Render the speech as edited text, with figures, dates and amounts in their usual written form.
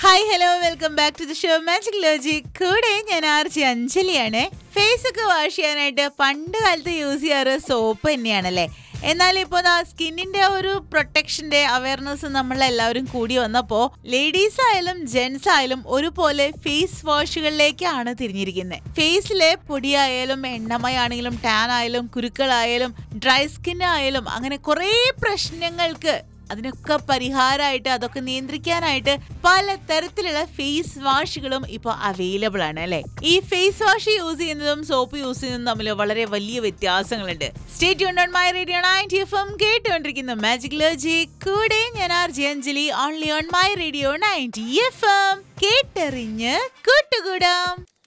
Hi hello welcome back to the show magic logic. കൂടെ ഞാൻ RJ അഞ്ജലിയാണ്. Face ഒക്കെ wash ചെയ്യാനായിട്ട് പണ്ട് കാലത്ത് യൂസ് ചെയ്യാറ് സോപ്പ് തന്നെയാണല്ലേ. എന്നാൽ ഇപ്പോൾ സ്കിന്നിന്റെ ഒരു പ്രൊട്ടക്ഷന്റെ അവയർനെസ് നമ്മളെല്ലാവരും കൂടി വന്നപ്പോൾ ലേഡീസ് ആയാലും ജെന്റ്സ് ആയാലും ഒരുപോലെ ഫേസ് വാഷുകളിലേക്കാണ് തിരിഞ്ഞിരിക്കുന്നത്. ഫേസിലെ പൊടിയായാലും എണ്ണമയാണെങ്കിലും ടാൻ ആയാലും കുരുക്കളായാലും ഡ്രൈ സ്കിൻ ആയാലും അങ്ങനെ കുറേ പ്രശ്നങ്ങൾക്ക് അതിനൊക്കെ പരിഹാരമായിട്ട് അതൊക്കെ നിയന്ത്രിക്കാനായിട്ട് പലതരത്തിലുള്ള ഫേസ് വാഷുകളും ഇപ്പോൾ അവൈലബിൾ ആണ് അല്ലെ. ഈ ഫേസ് വാഷ് യൂസ് ചെയ്യുന്നതും സോപ്പ് യൂസ് ചെയ്യുന്നതും തമ്മിൽ വളരെ വലിയ വ്യത്യാസങ്ങളുണ്ട്. Stay tuned on my radio 90 FM കേട്ടുകൊണ്ടിരിക്കുന്നു മാജിക് ലോജിക്. കൂടെ ഞാൻ RJ Anjali, only on my radio 90 FM. കേട്ടറിഞ്ഞ് കൂട്ടുകൂടാം.